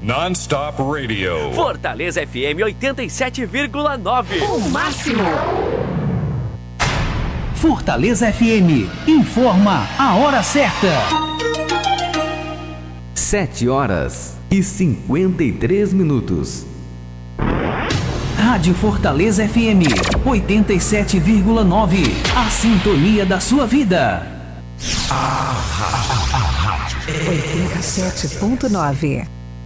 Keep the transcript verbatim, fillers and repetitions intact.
Non-stop radio. Fortaleza F M oitenta e sete vírgula nove. O máximo. Fortaleza F M informa a hora certa. Sete horas e cinquenta e três minutos. Rádio Fortaleza F M oitenta e sete vírgula nove. A sintonia da sua vida. oitenta e sete ponto nove.